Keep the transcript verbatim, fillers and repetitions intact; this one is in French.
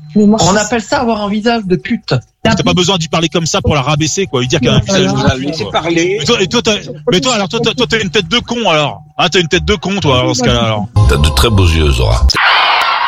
Mais moi, On je- appelle ça avoir un visage de pute. T'as pas besoin d'y parler comme ça pour la rabaisser, quoi. Lui dire qu'elle a un visage de Voilà, pute, laissez quoi. parler. Mais toi, et toi, t'as, mais toi, alors, toi, toi, toi, t'as une tête de con, alors. Hein, t'as une tête de con, toi, dans ce cas-là, alors. T'as de très beaux yeux, Zora.